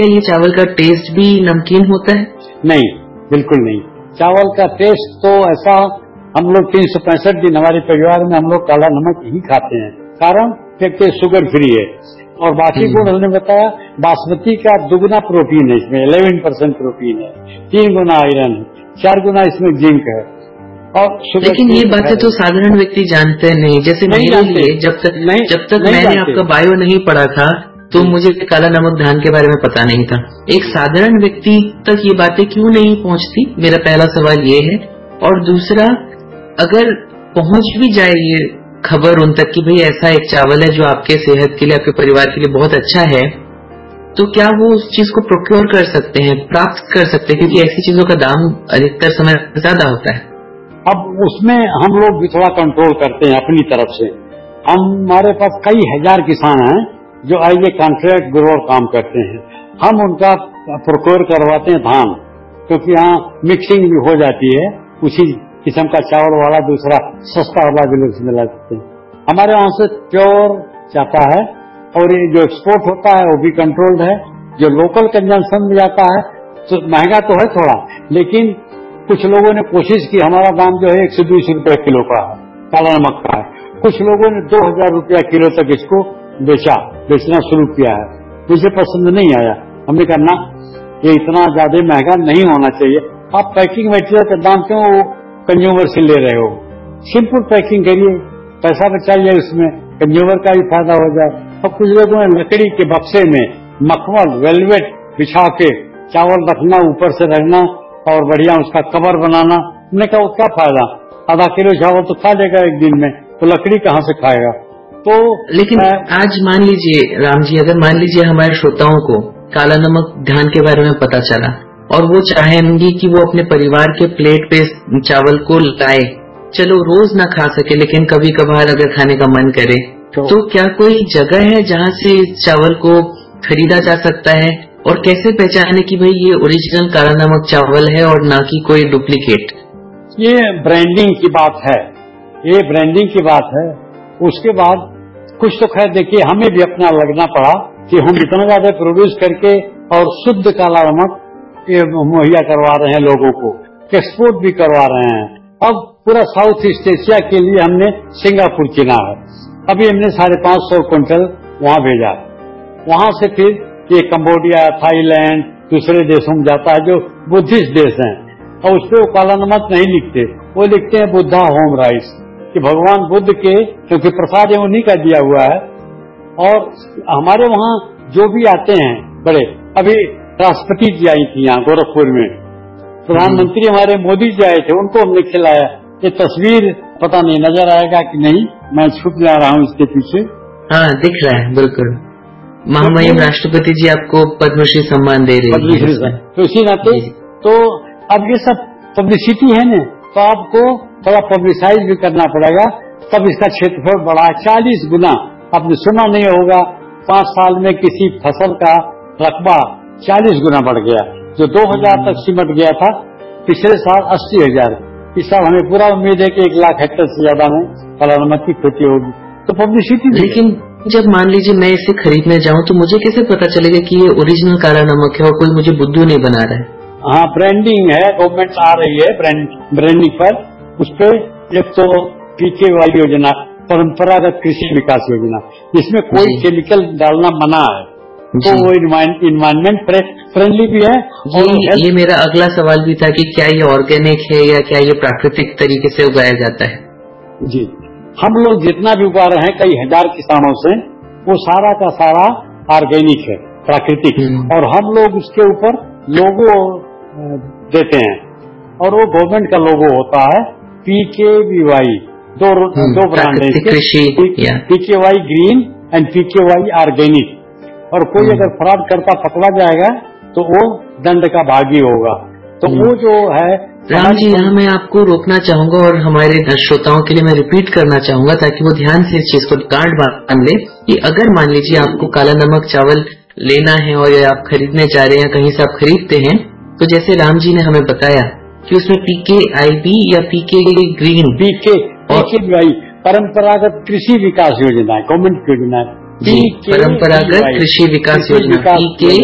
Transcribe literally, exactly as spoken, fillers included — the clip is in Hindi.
ये चावल का टेस्ट भी नमकीन होता है? नहीं, बिल्कुल नहीं। चावल का टेस्ट तो ऐसा, हम लोग तीन सौ पैंसठ दिन हमारे परिवार में हम लोग काला नमक ही खाते हैं। कारण क्योंकि शुगर फ्री है और बाकी गुण उन्होंने बताया। बासमती का दुगुना प्रोटीन है इसमें, ग्यारह परसेंट प्रोटीन है, तीन गुना आयरन है, चार गुना इसमें जिंक है। और लेकिन ये बातें तो साधारण व्यक्ति जानते नहीं। जैसे मेरे लिए जब तक नहीं, जब तक नहीं मैंने आपका बायो नहीं पढ़ा था तो मुझे काला नमक धान के बारे में पता नहीं था। एक साधारण व्यक्ति तक ये बातें क्यों नहीं पहुंचती, मेरा पहला सवाल ये है। और दूसरा, अगर पहुंच भी जाए ये खबर उन तक कि भाई ऐसा एक चावल है जो आपके सेहत के लिए, आपके परिवार के लिए बहुत अच्छा है, तो क्या वो उस चीज को प्रोक्योर कर सकते हैं, प्राप्त कर सकते हैं? क्योंकि ऐसी चीजों का दाम अधिकतर समय ज्यादा होता है। अब उसमें हम लोग भी थोड़ा कंट्रोल करते हैं अपनी तरफ से। हमारे पास कई हजार किसान हैं जो एज ए कॉन्ट्रैक्ट ग्रोअर काम करते हैं। हम उनका प्रोक्योर करवाते हैं धान, क्योंकि यहाँ मिक्सिंग भी हो जाती है, उसी किस्म का चावल वाला दूसरा सस्ता वाला भी लोग मिला देते हैं। हमारे वहां से प्योर जाता है और ये जो एक्सपोर्ट होता है वो भी कंट्रोल्ड है। जो लोकल कंजम्पशन में जाता है तो महंगा तो है थोड़ा, लेकिन कुछ लोगों ने कोशिश की, हमारा दाम जो है एक सौ बीस रुपये किलो का है, काला नमक का है। कुछ लोगों ने दो हजार रुपया किलो तक इसको बेचा बेचना शुरू किया है। मुझे पसंद नहीं आया। हमने कहा ना, ये इतना ज्यादा महंगा नहीं होना चाहिए। आप पैकिंग मटेरियल का दाम क्यों कंज्यूमर से ले रहे हो? सिंपल पैकिंग करिए, पैसा बचाइए, उसमें कंज्यूमर का भी फायदा हो जाए। और कुछ लोगों ने लकड़ी के बक्से में मखमल वेलवेट बिछा के चावल रखना, ऊपर से रखना और बढ़िया उसका कवर बनाना। हमने कहा उसका फायदा, आधा किलो चावल तो खा लेगा एक दिन में, तो लकड़ी कहाँ से खाएगा? तो लेकिन आ, आज मान लीजिए राम जी, अगर मान लीजिए हमारे श्रोताओं को काला नमक धान के बारे में पता चला और वो चाहेंगे कि वो अपने परिवार के प्लेट पे चावल को लाए, चलो रोज ना खा सके लेकिन कभी कभार अगर खाने का मन करे, तो, तो क्या कोई जगह है जहाँ से चावल को खरीदा जा सकता है? और कैसे पहचाने कि भाई ये ओरिजिनल काला नमक चावल है और ना कि कोई डुप्लीकेट? ये ब्रांडिंग की बात है, ये ब्रांडिंग की बात है। उसके बाद कुछ तो खैर देखिए, हमें भी अपना लगना पड़ा कि हम इतना ज्यादा प्रोड्यूस करके और शुद्ध काला नमक मुहैया करवा रहे हैं लोगों को, एक्सपोर्ट भी करवा रहे हैं। अब पूरा साउथ ईस्ट एशिया के लिए हमने सिंगापुर चुना है। अभी हमने साढ़े पांच सौ क्विंटल वहां भेजा। वहां से फिर ये कंबोडिया, थाईलैंड, दूसरे देशों में जाता है जो बुद्धिस्ट देश हैं, और उस पर वो काला नमक नहीं लिखते, वो लिखते हैं बुद्धा होम राइस, कि भगवान बुद्ध के, क्योंकि प्रसाद उन्हीं का दिया हुआ है। और हमारे वहाँ जो भी आते हैं बड़े, अभी राष्ट्रपति जी आई थी यहाँ गोरखपुर में, प्रधानमंत्री हमारे मोदी जी आए थे, उनको हमने खिलाया। ये तस्वीर पता नहीं नजर आएगा कि नहीं, मैं छुप जा रहा हूँ इसके पीछे। हाँ, दिख रहा है बिल्कुल। महामहिम राष्ट्रपति जी आपको पद्मश्री सम्मान दे रहे हैं, तो इसी नाते तो अब ये सब पब्लिसिटी है ना, तो आपको थोड़ा पब्लिसाइज भी करना पड़ेगा, तब इसका क्षेत्रफल बढ़ा चालीस गुना। आपने सुना नहीं होगा, पांच साल में किसी फसल का रकबा चालीस गुना बढ़ गया। जो दो हजार तक सिमट गया था, पिछले साल अस्सी हजार। इस साल हमें पूरा उम्मीद है कि एक लाख हेक्टेयर से ज्यादा में काला नमक की खेती होगी। तो पब्लिसिटी। लेकिन जब मान लीजिए मैं इसे खरीदने जाऊं तो मुझे कैसे पता चलेगा कि ये ओरिजिनल काला नमक है और कोई मुझे बुद्धू नहीं बना रहा है? हाँ, ब्रांडिंग है, गवर्नमेंट आ रही है ब्रांड ब्रांडिंग पर। उस पर एक तो पीके वाली योजना, परंपरागत कृषि विकास योजना, जिसमें कोई केमिकल डालना मना है, तो वो इन्वायरमेंट फ्रेंडली भी है। ये, ये मेरा अगला सवाल भी था कि क्या ये ऑर्गेनिक है या क्या ये प्राकृतिक तरीके से उगाया जाता है? जी, हम लोग जितना भी उगा रहे हैं कई हजार किसानों से, वो सारा का सारा ऑर्गेनिक है, प्राकृतिक। और हम लोग उसके ऊपर लोगो देते हैं, और वो गवर्नमेंट का लोगो होता है पीके वी वाई। दो दो ब्रांड है इसके, पीके Y green and PK Y organic. और कोई अगर फ्रॉड करता पकड़ा जाएगा तो वो दंड का भागी होगा। तो वो जो है राम जी, यहाँ मैं आपको रोकना चाहूंगा और हमारे श्रोताओं के लिए मैं रिपीट करना चाहूंगा ताकि वो ध्यान से इस चीज को गांठ बांध ले कि अगर मान लीजिए आपको काला नमक चावल लेना है और आप खरीदने जा रहे हैं, कहीं से आप खरीदते हैं, तो जैसे राम जी ने हमें बताया कि उसमें पीके आई बी या पीके ग्रीन, पीके पीके परंपरागत कृषि विकास योजना है, गवर्नमेंट योजना है। परंपरागत कृषि विकास योजना पीके